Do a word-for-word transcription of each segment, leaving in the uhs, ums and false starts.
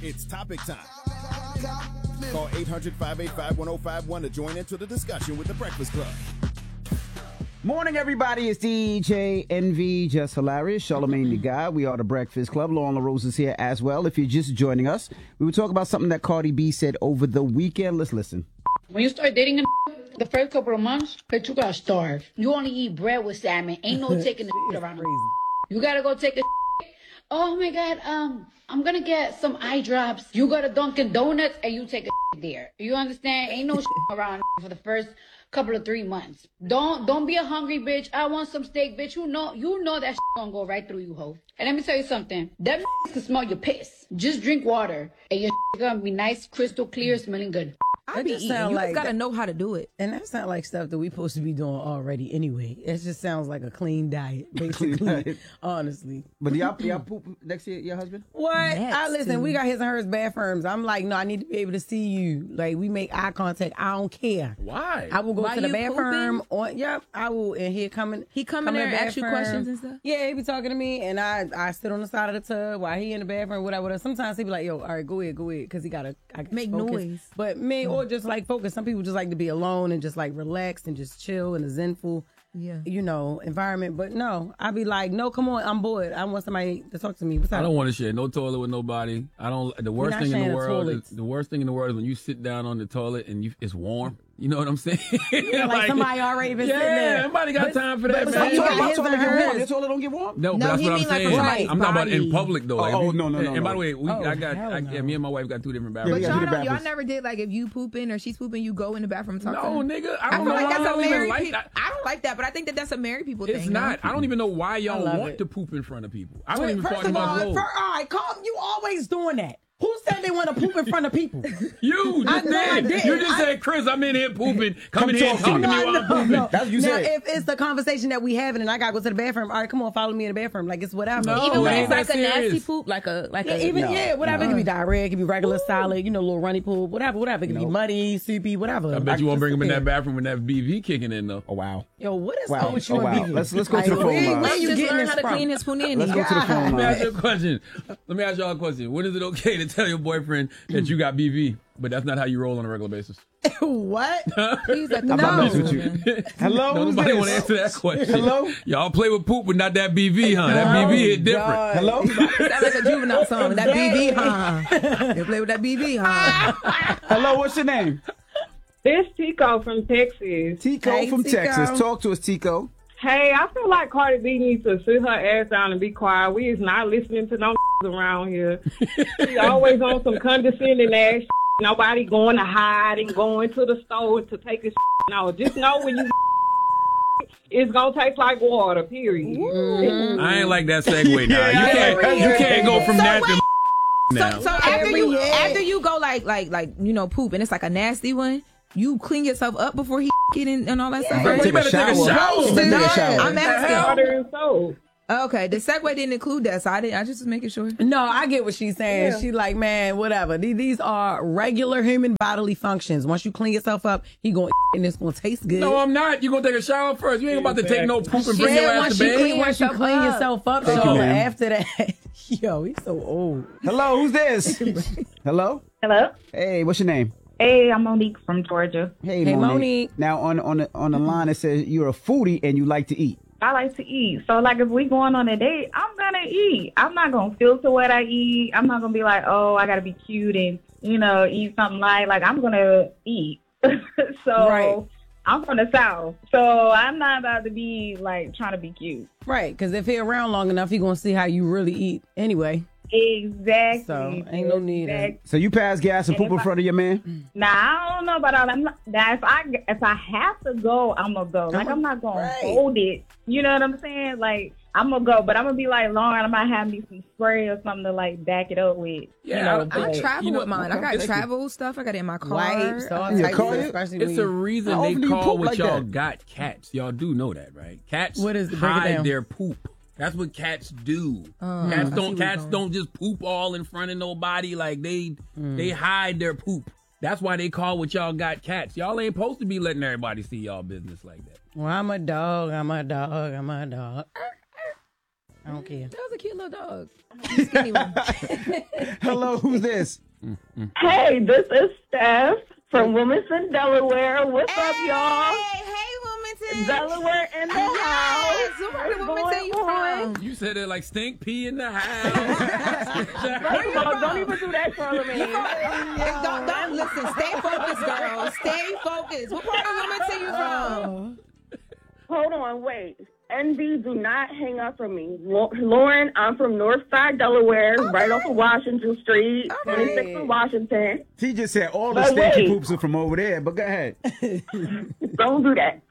It's topic time. Call eight hundred, five eight five, one oh five one to join into the discussion with The Breakfast Club. Morning, everybody. It's D J Envy, Just Hilarious, Charlamagne the Guy. We are The Breakfast Club. Lauren LaRose is here as well. If you're just joining us, we will talk about something that Cardi B said over the weekend. Let's listen. When you start dating a the first couple of months, bitch, you gotta starve. You only eat bread with salmon. Ain't no taking the around the You gotta go take a oh my God, um, I'm gonna get some eye drops. You go to Dunkin' Donuts and you take a there. You understand? Ain't no around for the first couple of three months. Don't don't be a hungry bitch. I want some steak, bitch. You know you know that gonna go right through you, ho. And let me tell you something. That can smell your piss. Just drink water and your gonna be nice, crystal clear, smelling good. I be eating. You like gotta that, know how to do it. And that sounds like stuff that we supposed to be doing already anyway. It just sounds like a clean diet, basically. Clean diet. Honestly. But y'all, y'all poop next to your husband? What? Next I listen, to... we got his and hers bathrooms. I'm like, no, I need to be able to see you. Like, we make eye contact. I don't care. Why? I will go Why to the you bathroom. pooping? On, yep, I will. And he coming. He come in there and ask you questions and stuff? Yeah, he be talking to me, and I I sit on the side of the tub while he in the bathroom, whatever. whatever. Sometimes he be like, yo, all right, go ahead, go ahead, because he got to make focus. noise. But me, or just like focus. Some people just like to be alone and just like relax and just chill in a zenful, yeah, you know, environment. But no, I be like, no, come on, I'm bored. I want somebody to talk to me. What's up? I don't want to share no toilet with nobody. I don't. The worst thing in the world. Is, the worst thing in the world is when you sit down on the toilet and you it's warm. You know what I'm saying? Yeah, like, like somebody already been yeah, sitting there. Yeah, somebody got but, time for that, but man. So you got his toilet get warm. Your toilet don't get warm? No, no but that's he what mean I'm saying. like right I'm talking about in body. public though. Oh, like, oh we, no, no, no. And no. by the way, we, oh, I got, I, no. yeah, me and my wife got two different But bathrooms. Yeah, y'all, don't, y'all bathrooms. never did like if you pooping or she's pooping, you go in the bathroom and talk No, to her? nigga, I I don't feel know like why that's I a don't even married like people. that. I don't like that, but I think that that's a married people It's thing. not. No? I don't even know why y'all love want it. to poop in front of people. I don't Wait, even first fart in of my all, clothes. for, all right, calm. You always doing that. Who said they want to poop in front of people? You I just know I did. didn't. You just I- said, Chris, I'm in here pooping. Come, Come in here and talk to talk me. to me No, while I'm no, pooping. no. That's what you now, said. if it's the conversation that we having and I gotta go to the bathroom, all right, come on, follow me in the bathroom. Like, it's whatever. No. Even when it it's ain't like that a nasty serious. poop, like a like Yeah, a even No, yeah, whatever. no. It could be diarrhea, it could be regular solid, you know, little runny pool, whatever, whatever. It could be Nope. muddy, soupy, whatever. I bet you won't bring him in Yeah. that bathroom when that B V kicking in though. Oh, wow. Yo, what is Wow. wrong with you Oh, and wow. B V? Let's- let's go Like, to the phone where- line. Where Let's you just getting learn this how to from? clean his punani. Let's go to the phone Let me ask line. you a question. Let me ask y'all a question. When is it okay to tell your boyfriend that you got B V, but that's not how you roll on a regular basis? What? Please let I'm them not know. messing with you. Hello, No, who's nobody this? want to answer that question. Hello? Y'all play with poop, but not that B V, huh? That B V hit different. God. Hello? Sound like a juvenile song. That B V, huh? You play with that B V, huh? Hello, what's your name? This Tico from Texas. Tico Hey, from Tico. Texas. Talk to us, Tico. Hey, I feel like Cardi B needs to sit her ass down and be quiet. We is not listening to no around here. She always on some condescending ass. Nobody going to hide and going to the store to take a No, just know when you it's gonna taste like water. Period. I ain't like that segue now. You can't. You can't go from So that wait. to now. So, so after Every you year. after you go like like like you know poop and it's like a nasty one, you clean yourself up before he get in and all that stuff. You Right? better You better take a shower. You better take a shower. I'm asking. Water and soap. Okay, the segue didn't include that, so I didn't. I just was making sure. No, I get what she's saying. Yeah. She like, man, whatever. These, these are regular human bodily functions. Once you clean yourself up, he gonna and it's gonna taste good. No, I'm not. You gonna take a shower first. You ain't about to take no poop and bring Yeah, your ass once to you bed. clean, once you yourself clean up. yourself up, Thank so you, ma'am. after that, yo, he's so old. Hello, who's this? Hello? Hello. Hey, what's your name? Hey, I'm Monique from Georgia. Hey, Hey, Monique. Monique. Now, on, on, the, on the line, it says you're a foodie and you like to eat. I like to eat. So, like, if we going on a date, I'm going to eat. I'm not going to filter what I eat. I'm not going to be like, oh, I got to be cute and, you know, eat something light. Like, I'm going to eat. so, Right. I'm from the South. So, I'm not about to be, like, trying to be cute. Right, because if he around long enough, he gonna see how you really eat anyway. Exactly. So, ain't no need. Exactly. So you pass gas and And poop if in I- front of your man? Nah, I don't know about all that. I'm not, now, if I if I have to go, I'm gonna go. Like, I'm not gonna Right. hold it. You know what I'm saying? Like, I'm gonna go, but I'm gonna be like, Lauren, I might have me some spray or something to like back it up with. Yeah, you know, I- I but- travel you know, with mine. I got okay. travel stuff. I got it in my car. Wipes, all Yeah, types car- of, especially It's when a you- reason How they often do you call poop what like y'all that? got cats. Y'all do know that, right? Cats What is it? Break it hide down. their poop. That's what cats do. Oh, I cats see don't where cats you're going. don't just poop all in front of nobody. Like they Mm. they hide their poop. That's why they call what y'all got cats. Y'all ain't supposed to be letting everybody see y'all business like that. Well, I'm a dog. I'm a dog. I'm a dog. I don't don't care. That was a cute little dog. Skinny one. Hello, who's this? Hey, this is Steph from Wilmington, Delaware. What's hey, up, y'all? Hey, hey, Wilmington. Delaware in the yes. house. What part of Wilmington you from? You said it like stink pee in the house. First of all, don't even do that, Charlamagne. don't, don't listen. Stay focused, girl. Stay focused. What part of Wilmington you from? Hold on, wait. N B, do not hang up from me. Lauren, I'm from Northside, Delaware, okay. right off of Washington Street, okay. twenty-six in Washington. He just said all the but stinky wait. poops are from over there, but go ahead. Don't do that.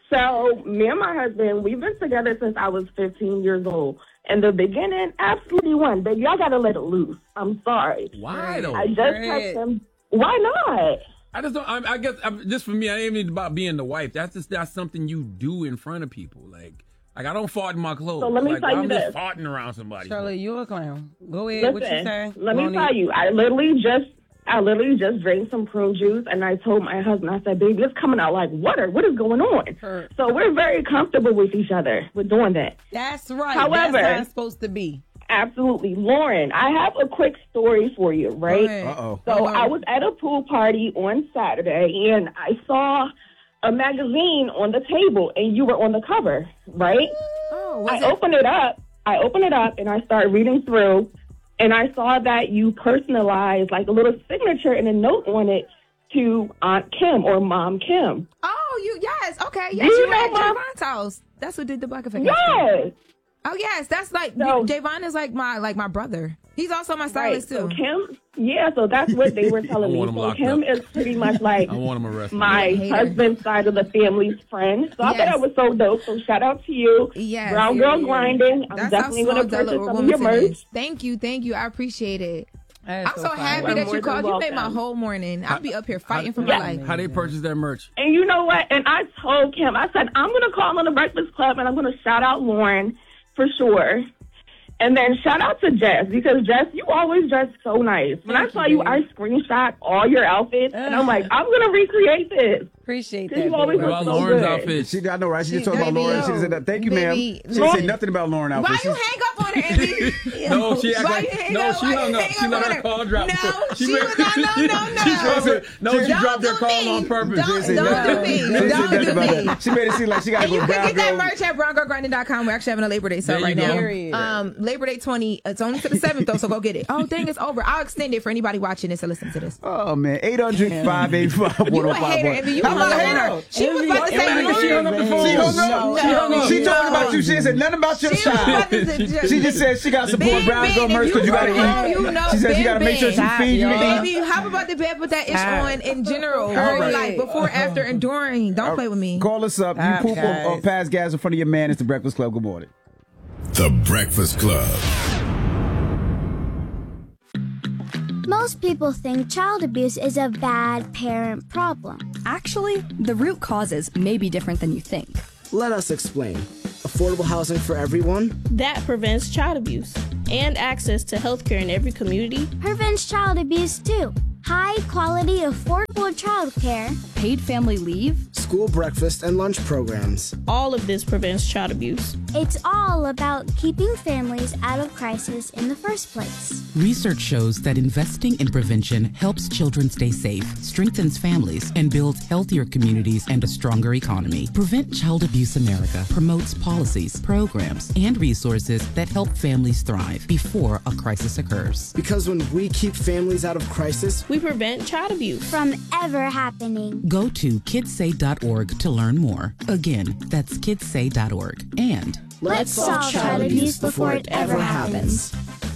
So, me and my husband, we've been together since I was fifteen years old. In the beginning, absolutely one. But y'all got to let it loose. I'm sorry. Why, though? I just text him. Why not? I just don't. I, I guess I'm, just for me, I ain't even about being the wife. That's just that's something you do in front of people. Like, like I don't fart in my clothes. So let me like, tell I'm you just this. farting around somebody. Charlie, you a clown. Go ahead. Listen, what you say? Let me Monique? tell you. I literally just, I literally just drank some prune juice, and I told my husband, I said, "Baby, it's coming out like water. What is going on?" Her. So we're very comfortable with each other. We're doing that. That's right. However, that's how it's supposed to be. Absolutely. Lauren, I have a quick story for you, right? Uh-oh. So I was at a pool party on Saturday, and I saw a magazine on the table, and you were on the cover, right? Oh, was I it? opened it up. I opened it up, and I started reading through, and I saw that you personalized like a little signature and a note on it to Aunt Kim or Mom Kim. Oh, you yes, okay, yes. Do you You know at Mom? Javon's house. That's what did the Black Effect. Yes. Oh yes, that's like So- Javon is like my like my brother. He's also my Right. stylist So too. Kim, yeah, so that's what they were telling I me. want him So locked Kim up. is pretty much like I want him arrested. my Hater. husband's side of the family's friend. So I Yes. thought that was so dope. So shout out to you. Yes. Brown Girl Grinding. I'm That's definitely how going small to purchase Delaware some of your Wilmington merch. is. Thank you, thank you. I appreciate it. That is I'm so fun. happy You're that more you than called. You made my welcome. whole morning. I'll be up here fighting how, for my Yeah. life. How they purchase that merch? And you know what? And I told Kim, I said, I'm going to call on the Breakfast Club and I'm going to shout out Lauren for sure. And then shout out to Jess, because Jess, you always dress so nice. When Thank I saw you, you, baby. I screenshot all your outfits, and I'm like, I'm going to recreate this. Appreciate Because that. you always baby. What look about so Lauren's good. outfit? She, I know, right? She just talked about Baby, Lauren. She yo. said, that. "Thank you, ma'am." Baby, She didn't say Lauren- nothing about Lauren Why outfit. you hang up on her, Andy? No, she act Why like- you hang no, up? she Why you hung up. hang She let on her call drop. No, She she made- was on. No, no, no. She dropped her- no, she Don't dropped her do call me. on purpose. Don't, She said don't nothing. do me. She Don't said nothing do about me. that. She made it seem like she got to And you go can brown get that girl. merch at brown girl grinding dot com. We're actually having a Labor Day sale There right you now. go. Period. Um, Labor Day twenty. It's only to the seventh though, so go get it. Oh, dang, it's over. I'll extend it for anybody watching this or listening to this. Oh, man. eight hundred, five eight five, one You oh a five hater, one. Envy. You I'm hung a up on hater. her. She was about to say Envy, she hung up the phone. She hung up. No, She hung up. She no. talked about you. She ain't said nothing about your She was about side. to say- She just said she got support Ben, brown Ben, girl if merch you because you got to know, eat. you know, She said she Ben, got to make sure she Ben. feed you. Stop, Baby, how about the bed put that ish Stop. on in general? All right. Like before, after, and during. Don't play with me. Call us up. You Stop, poop or, or guys. pass gas in front of your man. It's the Breakfast Club. Good morning. The Breakfast Club. Most people think child abuse is a bad parent problem. Actually, the root causes may be different than you think. Let us explain. Affordable housing for everyone? That prevents child abuse and access to healthcare in every community. Prevents child abuse too. High quality, affordable child care. Paid family leave. School breakfast and lunch programs. All of this prevents child abuse. It's all about keeping families out of crisis in the first place. Research shows that investing in prevention helps children stay safe, strengthens families, and builds healthier communities and a stronger economy. Prevent Child Abuse America promotes policies, programs, and resources that help families thrive before a crisis occurs. Because when we keep families out of crisis, we prevent child abuse from ever happening. Go to kidsay dot org to learn more. Again, that's kidsay dot org. And let's solve child abuse before it ever happens.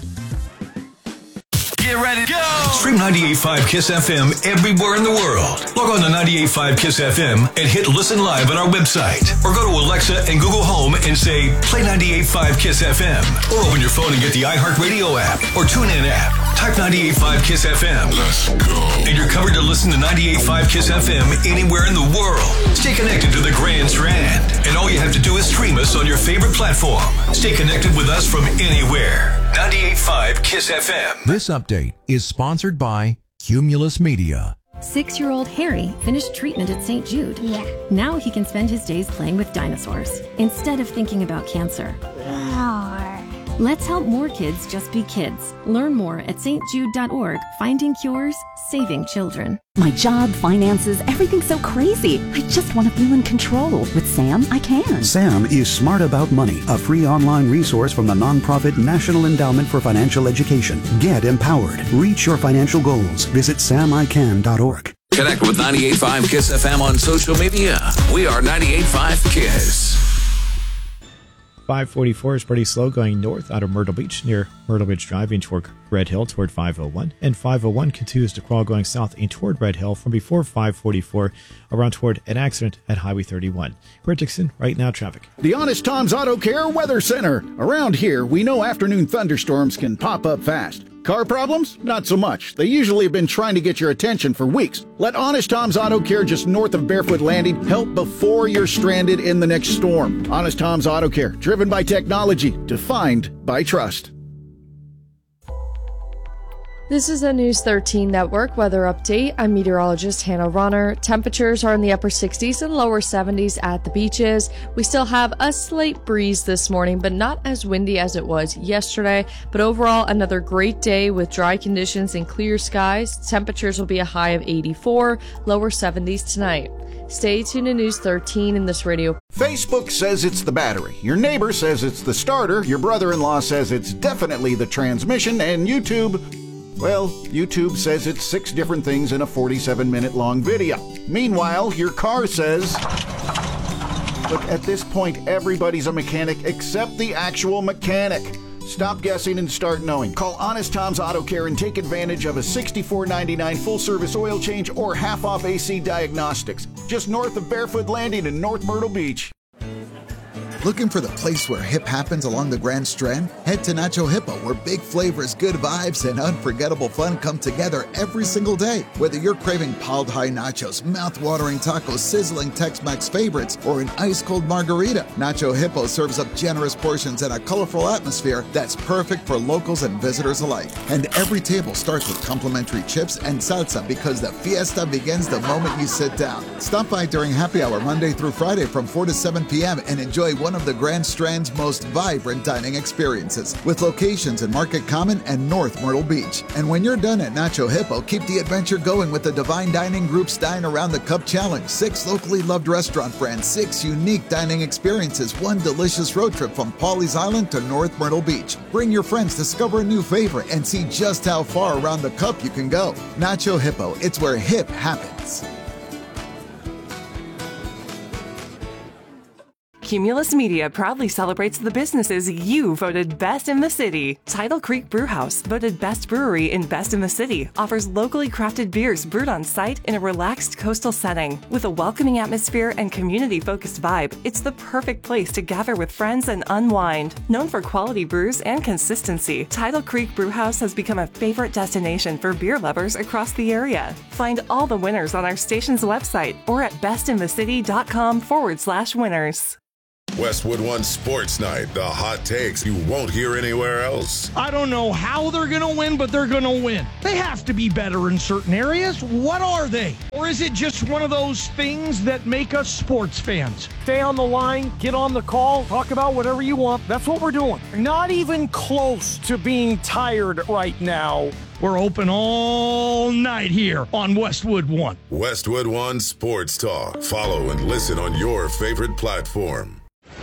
Get ready to go! Stream ninety-eight point five KISS F M everywhere in the world. Log on to ninety-eight point five KISS F M and hit listen live on our website. Or go to Alexa and Google Home and say, play ninety-eight point five KISS F M. Or open your phone and get the iHeartRadio app or TuneIn app. Type ninety-eight point five KISS F M. Let's go. And you're covered to listen to ninety-eight point five KISS F M anywhere in the world. Stay connected to the Grand Strand. And all you have to do is stream us on your favorite platform. Stay connected with us from anywhere. ninety-eight point five KISS F M. This update is sponsored by Cumulus Media. Six-year-old Harry finished treatment at Saint Jude. Yeah. Now he can spend his days playing with dinosaurs instead of thinking about cancer. Roar. Let's help more kids just be kids. Learn more at s t jude dot org. Finding cures, saving children. My job, finances, everything's so crazy. I just want to feel in control. With Sam, I can. Sam is Smart About Money, a free online resource from the nonprofit National Endowment for Financial Education. Get empowered. Reach your financial goals. Visit sam i can dot org. Connect with ninety-eight point five KISS F M on social media. We are ninety-eight point five KISS. five forty-four is pretty slow going north out of Myrtle Beach near Myrtle Beach driving toward Red Hill toward five oh one. And five oh one continues to crawl going south and toward Red Hill from before five forty-four around toward an accident at Highway thirty-one. We're at Dixon, right now traffic. The Honest Tom's Auto Care Weather Center. Around here, we know afternoon thunderstorms can pop up fast. Car problems? Not so much. They usually have been trying to get your attention for weeks. Let Honest Tom's Auto Care just north of Barefoot Landing help before you're stranded in the next storm. Honest Tom's Auto Care, driven by technology, defined by trust. This is a News thirteen Network weather update. I'm meteorologist Hannah Ronner. Temperatures are in the upper sixties and lower seventies at the beaches. We still have a slight breeze this morning, but not as windy as it was yesterday. But overall, another great day with dry conditions and clear skies. Temperatures will be a high of eighty-four, lower seventies tonight. Stay tuned to News thirteen in this radio. Facebook says it's the battery. Your neighbor says it's the starter. Your brother-in-law says it's definitely the transmission. And YouTube... well, YouTube says it's six different things in a forty-seven minute long video. Meanwhile, your car says... look, at this point, everybody's a mechanic except the actual mechanic. Stop guessing and start knowing. Call Honest Tom's Auto Care and take advantage of a sixty-four ninety-nine full-service oil change or half-off A C diagnostics. Just north of Barefoot Landing in North Myrtle Beach. Looking for the place where hip happens along the Grand Strand? Head to Nacho Hippo, where big flavors, good vibes, and unforgettable fun come together every single day. Whether you're craving piled high nachos, mouth-watering tacos, sizzling Tex-Mex favorites, or an ice-cold margarita, Nacho Hippo serves up generous portions and a colorful atmosphere that's perfect for locals and visitors alike. And every table starts with complimentary chips and salsa because the fiesta begins the moment you sit down. Stop by during happy hour Monday through Friday from four to seven p.m. and enjoy one of the Grand Strand's most vibrant dining experiences, with locations in Market Common and North Myrtle Beach. And when you're done at Nacho Hippo, keep the adventure going with the Divine Dining Group's Dine Around the Cup Challenge. Six locally loved restaurant brands, six unique dining experiences, one delicious road trip from Pawleys Island to North Myrtle Beach. Bring your friends, discover a new favorite, and see just how far around the cup you can go. Nacho Hippo, it's where hip happens. Cumulus Media proudly celebrates the businesses you voted best in the city. Tidal Creek Brewhouse, voted best brewery in Best in the City, offers locally crafted beers brewed on site in a relaxed coastal setting. With a welcoming atmosphere and community-focused vibe, it's the perfect place to gather with friends and unwind. Known for quality brews and consistency, Tidal Creek Brewhouse has become a favorite destination for beer lovers across the area. Find all the winners on our station's website or at bestinthecity.com forward slash winners. Westwood One Sports Night, the hot takes you won't hear anywhere else. I don't know how they're going to win, but they're going to win. They have to be better in certain areas. What are they? Or is it just one of those things that make us sports fans? Stay on the line, get on the call, talk about whatever you want. That's what we're doing. Not even close to being tired right now. We're open all night here on Westwood One. Westwood One Sports Talk. Follow and listen on your favorite platform.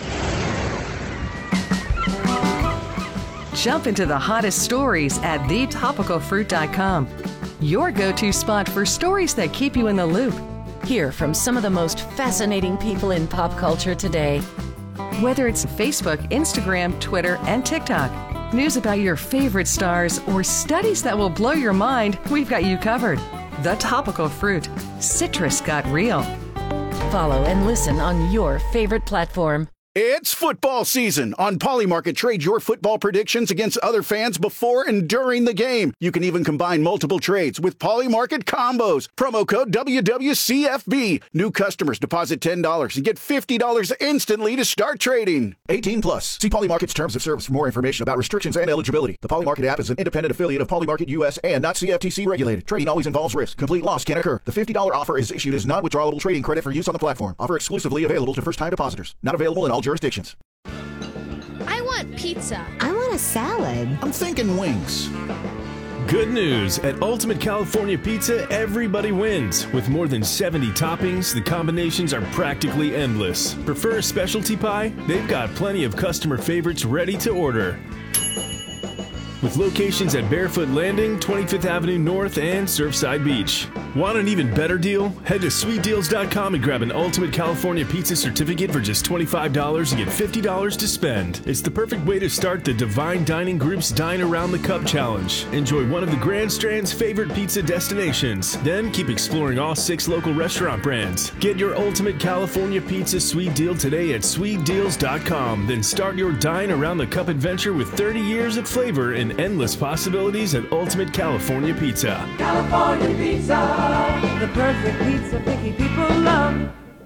Jump into the hottest stories at the topical fruit dot com. Your go-to spot for stories that keep you in the loop. Hear from some of the most fascinating people in pop culture today. Whether it's Facebook, Instagram, Twitter, and TikTok, news about your favorite stars, or studies that will blow your mind, we've got you covered. The Topical Fruit. Citrus got real. Follow and listen on your favorite platform. It's football season. On Polymarket, trade your football predictions against other fans before and during the game. You can even combine multiple trades with Polymarket combos. Promo code W W C F B. New customers deposit ten dollars and get fifty dollars instantly to start trading. eighteen plus. See Polymarket's terms of service for more information about restrictions and eligibility. The Polymarket app is an independent affiliate of Polymarket U S and not C F T C regulated. Trading always involves risk. Complete loss can occur. The fifty dollars offer is issued as non-withdrawable trading credit for use on the platform. Offer exclusively available to first-time depositors. Not available in all jurisdictions. I want pizza. I want about a salad? I'm thinking wings. Good news. At Ultimate California Pizza, everybody wins. With more than seventy toppings, the combinations are practically endless. Prefer a specialty pie? They've got plenty of customer favorites ready to order. With locations at Barefoot Landing, twenty-fifth Avenue North, and Surfside Beach. Want an even better deal? Head to sweet deals dot com and grab an Ultimate California Pizza certificate for just twenty-five dollars and get fifty dollars to spend. It's the perfect way to start the Divine Dining Group's Dine Around the Cup Challenge. Enjoy one of the Grand Strand's favorite pizza destinations. Then keep exploring all six local restaurant brands. Get your Ultimate California Pizza sweet deal today at sweet deals dot com. Then start your Dine Around the Cup adventure with thirty years of flavor and endless possibilities at Ultimate California Pizza. California Pizza, the perfect pizza picky people love.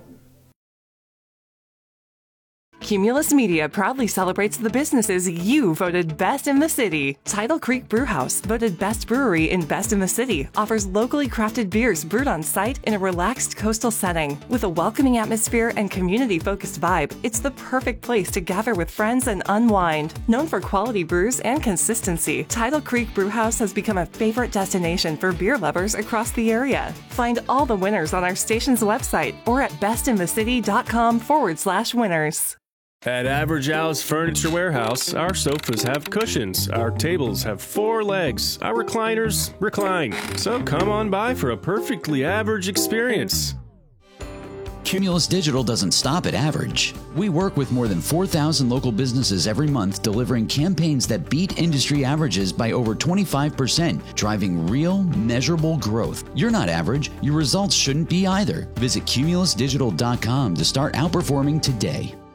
Cumulus Media proudly celebrates the businesses you voted best in the city. Tidal Creek Brewhouse, voted best brewery in best in the city, offers locally crafted beers brewed on site in a relaxed coastal setting. With a welcoming atmosphere and community-focused vibe, it's the perfect place to gather with friends and unwind. Known for quality brews and consistency, Tidal Creek Brewhouse has become a favorite destination for beer lovers across the area. Find all the winners on our station's website or at bestinthecity.com forward slash winners. At Average Al's Furniture Warehouse, our sofas have cushions, our tables have four legs, our recliners recline. So come on by for a perfectly average experience. Cumulus Digital doesn't stop at average. We work with more than four thousand local businesses every month, delivering campaigns that beat industry averages by over twenty-five percent, driving real, measurable growth. You're not average. Your results shouldn't be either. Visit cumulus digital dot com to start outperforming today.